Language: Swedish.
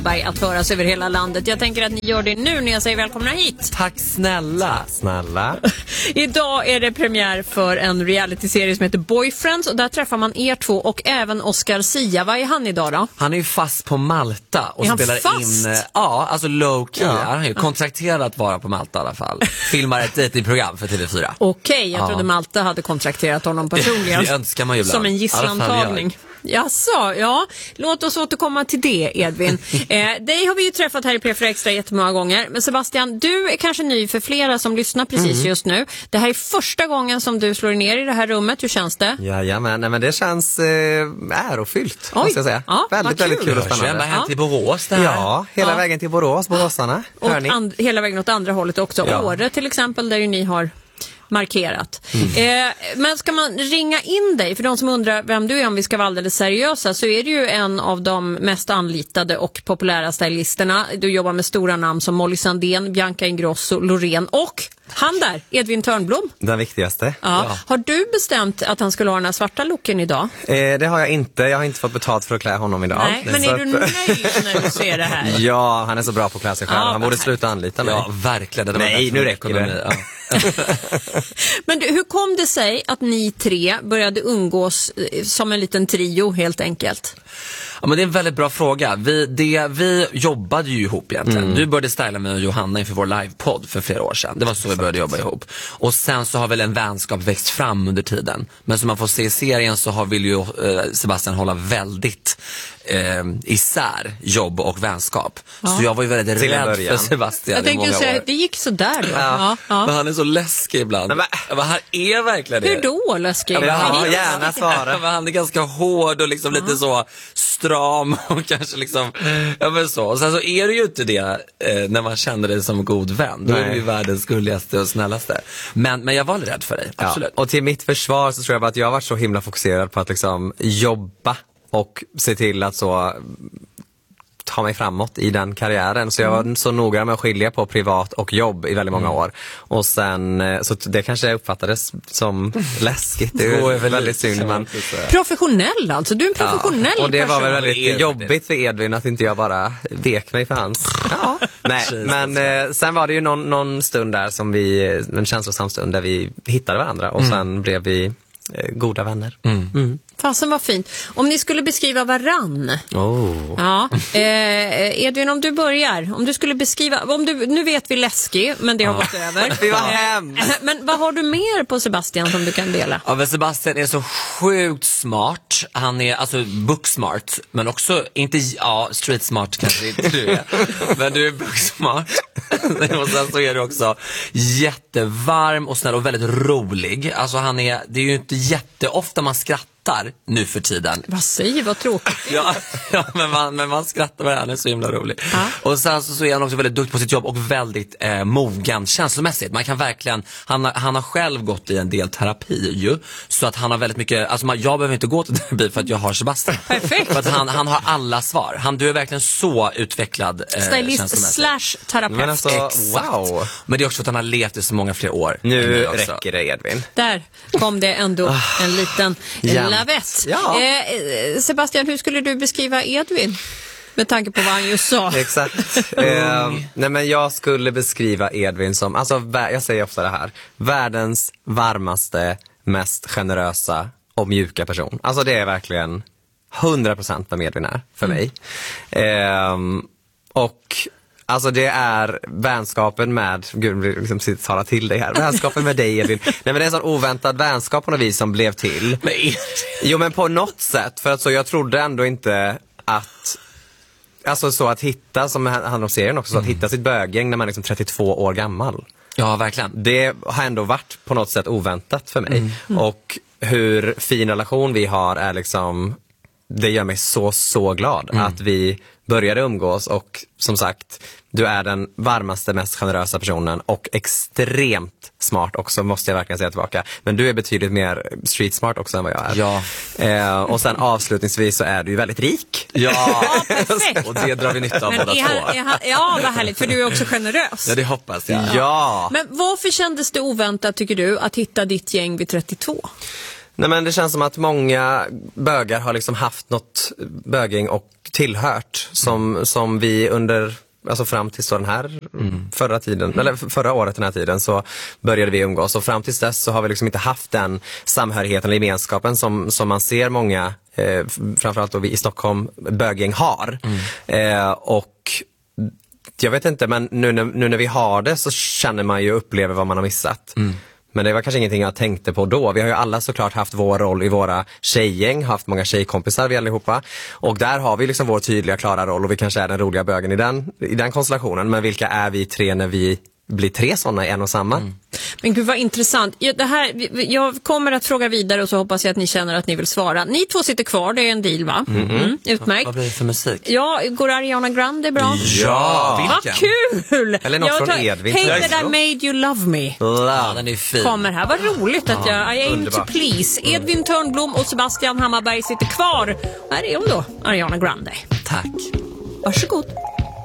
att höras över hela landet. Jag tänker att ni gör det nu när jag säger välkomna hit. Tack snälla. Snälla. Idag är det premiär för en realityserie som heter Boyfriends och där träffar man er två och även Oscar Sia. Vad är han idag då? Han är ju fast på Malta och spelar in, alltså low key. Ja. Han är ju kontrakterad att vara på Malta i alla fall. Filmar ett datingprogram för TV4. Okej, jag trodde Malta hade kontrakterat honom personligen. Det önskar man ju ibland. Som en gisslantagning. Jaså, ja. Låt oss återkomma till det, Edvin. Dig har vi ju träffat här i P4 Extra jättemånga gånger. Men Sebastian, du är kanske ny för flera som lyssnar precis just nu. Det här är första gången som du slår ner i det här rummet. Hur känns det? Jajamän, men det känns ärofyllt, måste jag säga. Ja, väldigt kul och spännande. Ända hem till Borås det här. Ja, hela vägen till Borås, boråsarna. Och hela vägen åt andra hållet också. Ja. Åre till exempel, där ju ni har markerat. Men ska man ringa in dig, för de som undrar vem du är om vi ska vara alldeles seriösa, så är du ju en av de mest anlitade och populära stylisterna. Du jobbar med stora namn som Molly Sandén, Bianca Ingrosso, Loreen och han där, Edvin Törnblom. Den viktigaste. Ja. Har du bestämt att han skulle ha den här svarta looken idag? Det har jag inte. Jag har inte fått betalt för att klä honom idag. Nej, men är du nöjd när du ser det här? Ja, han är så bra på att klä sig själv. Han borde sluta anlita mig. Ja, verkligen. Nej, nu räcker det. Ja. Men du, hur kom det sig att ni tre började umgås som en liten trio helt enkelt? Ja, men det är en väldigt bra fråga. Vi jobbade ju ihop egentligen. Du började styla med Johanna inför vår livepodd för flera år sedan. Det var så vi började jobba ihop. Och sen så har väl en vänskap växt fram under tiden. Men som man får se i serien så vill ju Sebastian hålla väldigt isär jobb och vänskap. Så jag var ju väldigt rädd för Sebastian. Jag tänkte säga att det gick så där då. Ja. Men han är så läskig ibland. Men han är verkligen det. Hur då läskig? Ja, gärna svara. Men han är ganska hård och liksom lite så stram och kanske liksom men så. Och sen så är det ju inte det när man känner dig som god vän. Då är du ju världens gulligaste och snällaste. Men jag var rädd för dig, absolut. Och till mitt försvar så tror jag bara att jag har varit så himla fokuserad på att liksom jobba och se till att så ta mig framåt i den karriären. Så jag var så noga med att skilja på privat och jobb i väldigt många år. Och sen, så det kanske uppfattades som läskigt. Det är väldigt synd. Men Professionell alltså, du är en professionell person. Och det var väl väldigt jobbigt för Edvin att inte jag bara vek mig för hans. Nej, men sen var det ju någon stund där som en känslosam stund där vi hittade varandra och sen blev vi goda vänner. Fasen var fint. Om ni skulle beskriva varann. Ja, Edvin, om du börjar. Om du skulle beskriva, nu vet vi läskig, men det har gått över. Vi var hem. Men vad har du mer på Sebastian som du kan dela? Ja, men Sebastian är så sjukt smart. Han är alltså booksmart, men också inte street smart kanske inte du är. Men du är booksmart. Och sen så är du också jättevarm och snäll och väldigt rolig. Alltså det är ju inte jätteofta man skrattar nu för tiden. Vad säger, vad tråkigt. Ja, men man skrattar med, han är så himla rolig. Och sen så är han också väldigt duktig på sitt jobb och väldigt mogen känslomässigt. Man kan verkligen, han har själv gått i en del terapi ju, så att han har väldigt mycket, alltså jag behöver inte gå till terapi för att jag har Sebastian. Perfekt. För att han har alla svar. Du är verkligen så utvecklad stylist / terapeut. Men alltså, wow. Men det är också för att han har levt i så många fler år. Nu räcker det, Edvin. Där kom det ändå en liten lavett. Ja. Sebastian, hur skulle du beskriva Edvin? Med tanke på vad han just sa. Exakt. Nej, men jag skulle beskriva Edvin som, alltså jag säger ofta det här, världens varmaste, mest generösa och mjuka person. Alltså det är verkligen 100% vad Edvin är för mig. Och alltså det är vänskapen med, gud liksom tala till dig här, vänskapen med dig Edvin. Nej, men det är en sån oväntad vänskap på något vis som blev till. Jo, men på något sätt, för att så jag trodde ändå inte att, alltså så att hitta, som handlar om serien också, så att hitta sitt bögäng när man är liksom 32 år gammal. Ja, verkligen. Det har ändå varit på något sätt oväntat för mig. Och hur fin relation vi har är liksom, det gör mig så glad att vi började umgås. Och som sagt, du är den varmaste, mest generösa personen och extremt smart också, måste jag verkligen säga tillbaka. Men du är betydligt mer street smart också än vad jag är. Ja. Och sen avslutningsvis så är du ju väldigt rik. Ja, perfekt. Och det drar vi nytta av båda två. Ja, vad härligt, för du är också generös. Ja, det hoppas jag. Ja. Men varför kändes det oväntat, tycker du, att hitta ditt gäng vid 32? Nej, men det känns som att många bögar har liksom haft något böging och tillhört som vi under, alltså fram till så den här förra året den här tiden så började vi umgås, och fram tills dess så har vi liksom inte haft den samhörigheten eller gemenskapen som man ser många, framförallt då vi i Stockholm, böging har. Och jag vet inte, men nu när vi har det så känner man ju och upplever vad man har missat. Men det var kanske ingenting jag tänkte på då. Vi har ju alla såklart haft vår roll i våra tjejgäng, haft många tjejkompisar vi allihopa. Och där har vi liksom vår tydliga, klara roll, och vi kanske är den roliga bögen i den konstellationen. Men vilka är vi tre när vi blir tre sådana i en och samma? Men gud vad intressant. Jag kommer att fråga vidare och så hoppas jag att ni känner att ni vill svara. Ni två sitter kvar, det är en deal va? Utmärkt. Vad blir det för musik? Ja, går Ariana Grande bra? Ja, vad kul! Eller något från Edvin. Hate that I made you love me. Ja, den är fin. Kommer här, vad roligt att I aim underbart. to please. Edvin Törnblom och Sebastian Hammarberg sitter kvar. Här är hon då, Ariana Grande. Tack. Varsågod.